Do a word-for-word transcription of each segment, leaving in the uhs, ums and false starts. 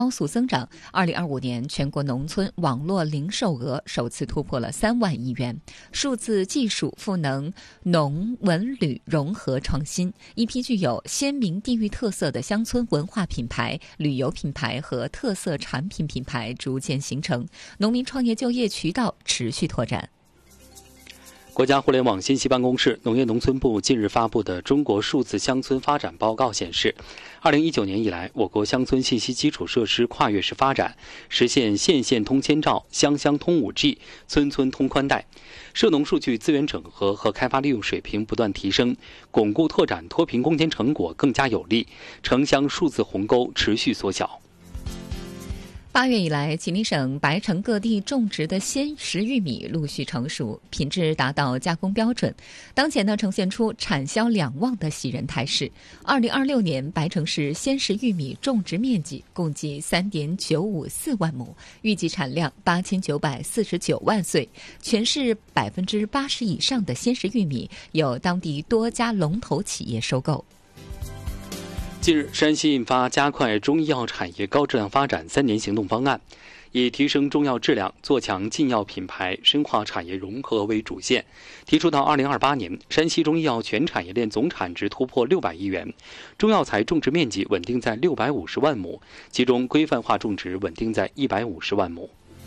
高速增长，二零二五年全国农村网络零售额首次突破了三万亿元。数字技术赋能农文旅融合创新，一批具有鲜明地域特色的乡村文化品牌、旅游品牌和特色产品品牌逐渐形成，农民创业就业渠道持续拓展。 国家互联网信息办公室、农业农村部近日发布的《中国数字乡村发展报告》显示，二零一九年以来，我国乡村信息基础设施跨越式发展，实现县县通千兆、乡乡通 五 G、村村通宽带，涉农数据资源整合和开发利用水平不断提升，巩固拓展脱贫攻坚成果更加有力，城乡数字鸿沟持续缩小。 八月以来，吉林省白城各地种植的鲜食玉米陆续成熟，品质达到加工标准。当前呢，呈现出产销两旺的喜人态势。二零二六年，白城市鲜食玉米种植面积共计三点九五四万亩，预计产量八千九百四十九万穗。全市百分之八十以上的鲜食玉米由当地多家龙头企业收购。 近日，山西印发加快中医药产业高质量发展三年行动方案，以提升中药质量、做强进药品牌、深化产业融合为主线，提出到二零二八年，山西中医药全产业链总产值突破六百亿元，中药材种植面积稳定在六百五十万亩，其中规范化种植稳定在一百五十万亩。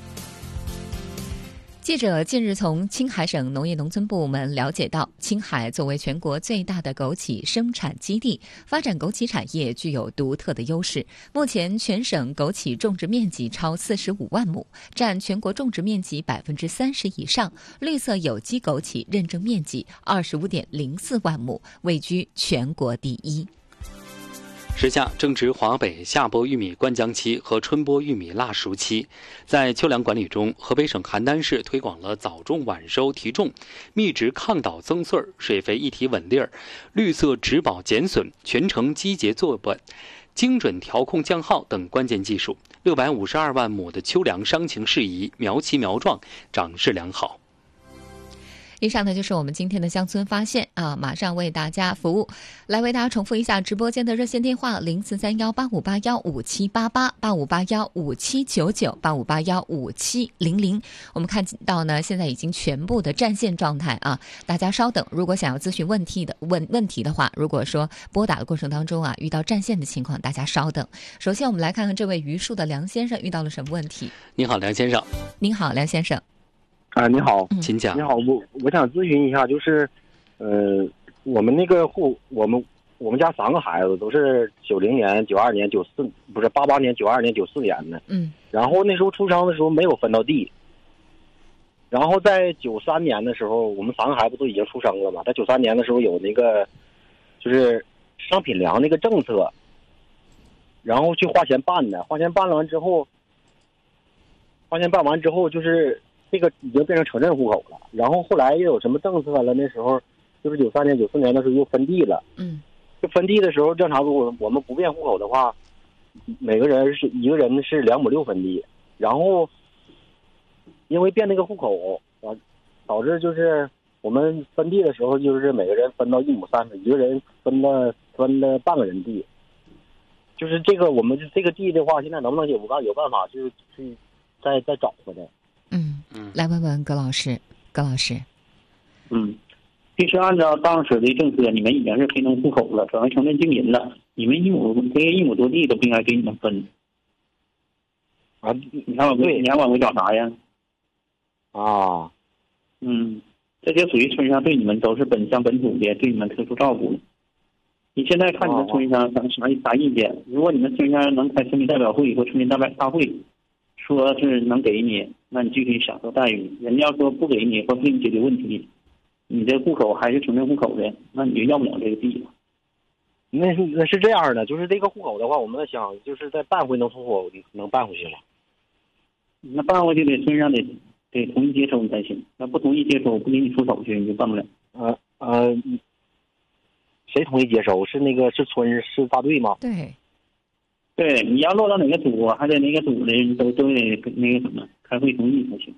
记者近日从青海省农业农村部门了解到，青海作为全国最大的枸杞生产基地，发展枸杞产业具有独特的优势。目前全省枸杞种植面积超四十五万亩，占全国种植面积百分之三十以上，绿色有机枸杞认证面积二十五点零四万亩，位居全国第一。 时下正值华北夏播玉米灌浆期和春播玉米腊熟期，在秋粮管理中，河北省邯郸市推广了早种晚收提种、密植抗倒增穗儿、水肥一体稳粒儿、绿色植保减损、全程机节作本、精准调控降耗等关键技术。六百五十二万亩的秋粮伤情适宜，苗齐苗壮，长势良好。 以上呢就是我们今天的乡村发现啊，马上为大家服务。来为大家重复一下直播间的热线电话：零四三幺八五八幺五七八八、八五八幺五七九九、八五八幺五七零零。我们看到呢，现在已经全部的占线状态啊，大家稍等。如果想要咨询问题的问问题的话，如果说拨打的过程当中啊遇到占线的情况，大家稍等。首先，我们来看看这位榆树的梁先生遇到了什么问题。 您好，梁先生。 您好，梁先生。 啊，你好， 请讲。 你好，我我想咨询一下，就是，呃，我们那个户，我们我们家三个孩子都是九零年、九二年、九四，不是八八年、九二年、九四年的， 嗯， 然后那时候出生的时候没有分到地，然后在九三年的时候，我们三个孩子都已经出生了嘛，在九三年的时候有那个，就是商品粮那个政策，然后去花钱办的，花钱办了完之后，花钱办完之后就是。这个已经变成城镇户口了，然后后来又有什么政策了？那时候就是九三年、九四年的时候又分地了。 嗯， 就分地的时候，正常如果我们不变户口的话，每个人是一个人是两亩六分地，然后因为变那个户口，啊，导致就是我们分地的时候，就是每个人分到一亩三分，一个人分了分了半个人地。就是这个我们这个地的话，现在能不能有办有办法就是去再再找回来？ 嗯嗯，来问问葛老师，葛老师。 嗯，其实按照当时的政策，你们已经是非农户口了，转为城镇居民了，你们一亩这一亩多地都不应该给你们分。啊，你看我对，你看我会找啥呀？ 啊， 嗯，这些属于村上对你们都是本乡本土的，对你们特殊照顾。你现在看你们村上啥啥啥意见？如果你们村上能开村民代表会或村民大大会，说是能给你，那你就可以享受待遇。人家要说不给你或不给你解决问题，你的户口还是城镇户口的，那你就要不了这个地了。 那那是这样的，就是这个户口的话，我们想就是再办回农村户口能办回去了。 那办回去得村上得得同意接收你才行，那不同意接收，不给你出手续，你就办不了。 呃呃，谁同意接收？是那个是村是大队吗？ 对。 对，你要落到哪个组，还得那个组的人都都得那个什么开会同意才行。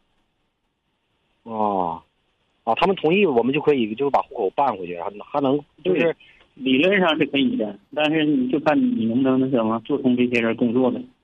哦，啊，他们同意，我们就可以就把户口办回去，还还能就是理论上是可以的，但是你就看你能不能那什么做通这些人工作的。